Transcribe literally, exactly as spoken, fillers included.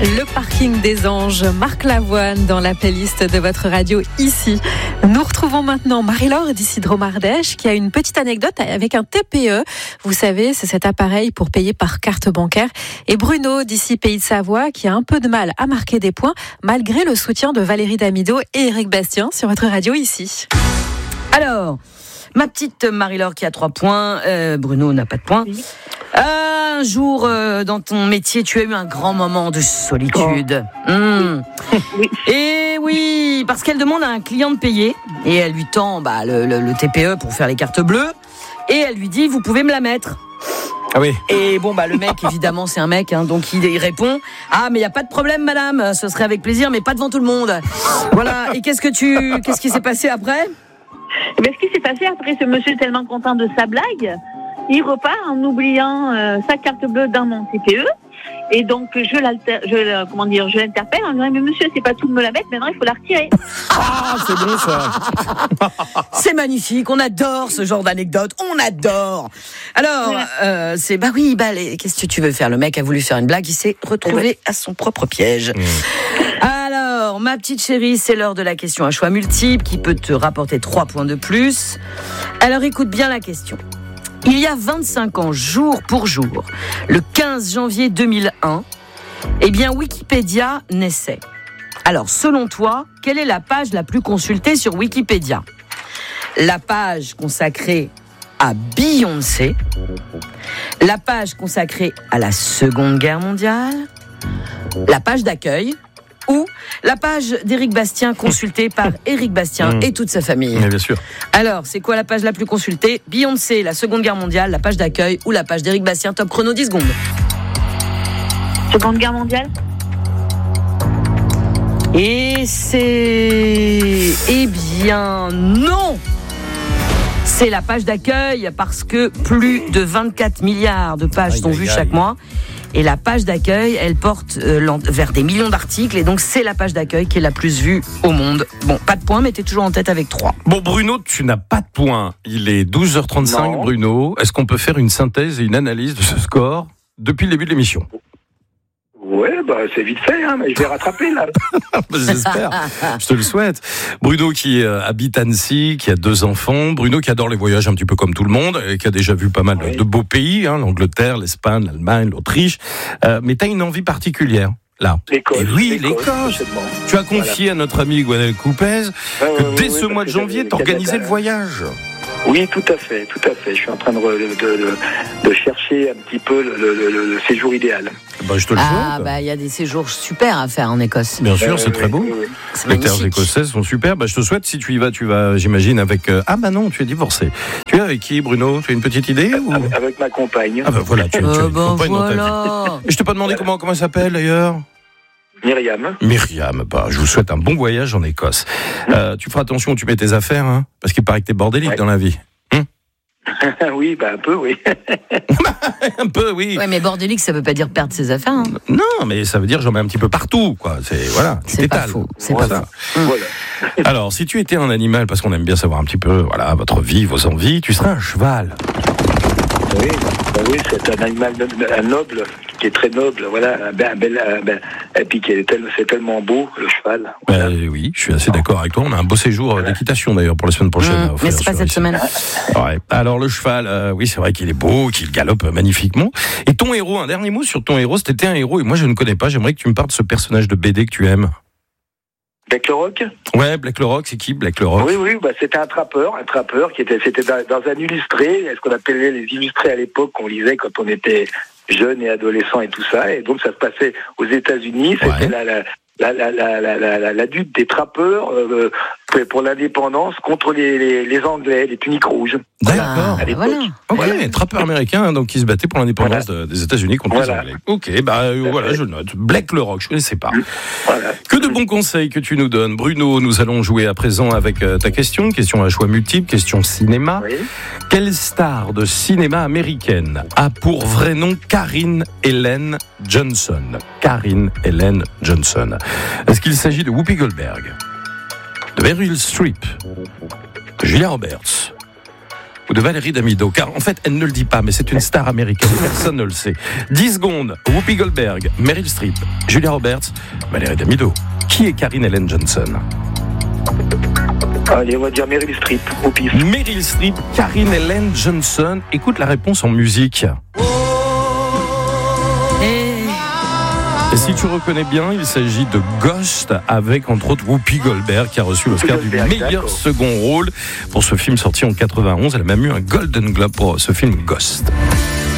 Le parking des anges, Marc Lavoine dans la playlist de votre radio ici. Nous retrouvons maintenant Marie-Laure d'ici Dromardèche qui a une petite anecdote avec un T P E. Vous savez, c'est cet appareil pour payer par carte bancaire. Et Bruno d'ici Pays de Savoie qui a un peu de mal à marquer des points malgré le soutien de Valérie Damido et Éric Bastien sur votre radio ici. Alors, ma petite Marie-Laure qui a trois points, euh, Bruno n'a pas de points. Oui. Un jour, euh, dans ton métier, tu as eu un grand moment de solitude. Oh. Mmh. Oui. Et oui, parce qu'elle demande à un client de payer, et elle lui tend bah, le, le, le T P E pour faire les cartes bleues, et elle lui dit, vous pouvez me la mettre. Ah oui. Et bon, bah, le mec, évidemment, c'est un mec, hein, donc il, il répond, ah, mais il n'y a pas de problème, madame, ce serait avec plaisir, mais pas devant tout le monde. Voilà, et qu'est-ce que tu, qu'est-ce qui s'est passé après ? Eh bien, ce qui s'est passé après, ce monsieur est tellement content de sa blague, il repart en oubliant euh, sa carte bleue dans mon T P E. Et donc, je, l'alter, je, comment dire, je l'interpelle en disant, mais monsieur, c'est pas tout de me la mettre, maintenant il faut la retirer. Ah, c'est bon ça. C'est magnifique, on adore ce genre d'anecdote, on adore. Alors, ouais. euh, c'est, bah oui, bah, les, qu'est-ce que tu veux faire ? Le mec a voulu faire une blague, il s'est retrouvé ouais. à son propre piège. Mmh. Alors, ma petite chérie, c'est l'heure de la question à choix multiple qui peut te rapporter trois points de plus. Alors, écoute bien la question. Il y a vingt-cinq ans, jour pour jour, le quinze janvier deux mille un, eh bien, Wikipédia naissait. Alors, selon toi, quelle est la page la plus consultée sur Wikipédia ? La page consacrée à Beyoncé, la page consacrée à la Seconde Guerre mondiale, la page d'accueil, ou la page d'Éric Bastien consultée par Éric Bastien mmh. et toute sa famille. Mais bien sûr. Alors, c'est quoi la page la plus consultée ? Beyoncé, la Seconde Guerre mondiale, la page d'accueil ou la page d'Éric Bastien ? Top chrono, dix secondes. Seconde Guerre mondiale ? Et c'est... Eh bien, non ! C'est la page d'accueil parce que plus de vingt-quatre milliards de pages aïe, sont aïe, vues aïe. chaque mois. Et la page d'accueil, elle porte euh, vers des millions d'articles. Et donc, c'est la page d'accueil qui est la plus vue au monde. Bon, pas de points, mais t'es toujours en tête avec trois. Bon, Bruno, tu n'as pas de points. Il est douze heures trente-cinq, non. Bruno. Est-ce qu'on peut faire une synthèse et une analyse de ce score depuis le début de l'émission ? Ouais, bah, c'est vite fait, hein, mais je vais rattraper, là. J'espère. Je te le souhaite. Bruno qui euh, habite Annecy, qui a deux enfants. Bruno qui adore les voyages un petit peu comme tout le monde et qui a déjà vu pas mal oui. de beaux pays, hein, l'Angleterre, l'Espagne, l'Allemagne, l'Autriche. Euh, mais tu as une envie particulière, là. L'Écosse. Et oui, l'Écosse. Tu as confié voilà. à notre ami Gwenaël Coupez que euh, dès oui, ce mois de janvier, t'organisais le voyage. Oui, tout à fait, tout à fait. Je suis en train de, de, de, de chercher un petit peu le, le, le, le séjour idéal. Bah, je te le ah, souhaite. bah, il y a des séjours super à faire en Écosse. Bien sûr, euh, c'est oui, très beau. Oui, oui. C'est les magnifique. terres écossaises sont super. Bah, je te souhaite, si tu y vas, tu vas, j'imagine, avec. Euh... Ah, bah non, tu es divorcé. Tu es avec qui, Bruno ? Tu as une petite idée ou... Avec, avec ma compagne. Ah, bah voilà, tu, tu euh, as une bah, compagne voilà. dans ta vie. Et je t'ai pas demandé comment, comment elle s'appelle d'ailleurs ? Myriam. Myriam, bah, je vous souhaite un bon voyage en Écosse. Euh, tu feras attention où tu mets tes affaires, hein, parce qu'il paraît que t'es bordélique ouais. dans la vie. Oui, bah un peu, oui. un peu, oui. Ouais, mais bordélique, ça veut pas dire perdre ses affaires. Hein. Non, mais ça veut dire j'en mets un petit peu partout, quoi. C'est voilà. C'est pas faux. C'est voilà. pas faux. Voilà. Alors, si tu étais un animal, parce qu'on aime bien savoir un petit peu, voilà, votre vie, vos envies, tu serais un cheval. Oui, bah oui, c'est un animal un noble, qui est très noble, voilà, un bel, bel, ben, et puis qui est tel, c'est tellement beau, le cheval. Voilà. Euh, oui, je suis assez d'accord avec toi. On a un beau séjour voilà. d'équitation d'ailleurs pour la semaine prochaine. Mmh, mais c'est pas cette ici. semaine. Ouais. Alors le cheval, euh, oui, c'est vrai qu'il est beau, qu'il galope magnifiquement. Et ton héros, un dernier mot sur ton héros, c'était un héros et moi je ne connais pas. J'aimerais que tu me parles de ce personnage de B D que tu aimes. Black le Rock ? Ouais, Black le Rock, c'est qui Black le Rock ? Oui, oui, bah c'était un trappeur, un trappeur qui était, c'était dans, dans un illustré, ce qu'on appelait les illustrés à l'époque, qu'on lisait quand on était jeune et adolescent et tout ça, et donc ça se passait aux États-Unis. C'était ouais. la, la, la, la, la, la, la, la, la lutte des trappeurs euh, pour l'indépendance contre les, les, les Anglais, les tuniques rouges. D'accord. Ah, voilà. Ok, voilà. trappeurs américains donc qui se battaient pour l'indépendance voilà. de, des États-Unis contre voilà. les Anglais. Ok, bah euh, voilà, je note. Black le Rock, je connaissais pas. Voilà. Que de bons conseils que tu nous donnes, Bruno. Nous allons jouer à présent avec euh, ta question, question à choix multiple, question cinéma. Oui. Quelle star de cinéma américaine a pour vrai nom Karyn Ellen Johnson ? Karyn Ellen Johnson. Est-ce qu'il s'agit de Whoopi Goldberg, de Meryl Streep, de Julia Roberts ou de Valérie Damido? Car en fait, elle ne le dit pas, mais c'est une star américaine, personne ne le sait. dix secondes, Whoopi Goldberg, Meryl Streep, Julia Roberts, Valérie Damido. Qui est Karine Ellen Johnson? Allez, on va dire Meryl Streep, au pif. Meryl Streep, Karine Ellen Johnson. Écoute la réponse en musique. Et si tu reconnais bien, il s'agit de Ghost, avec entre autres Whoopi Goldberg, qui a reçu l'Oscar du meilleur d'accord. second rôle pour ce film sorti en quatre-vingt-onze. Elle a même eu un Golden Globe pour ce film Ghost.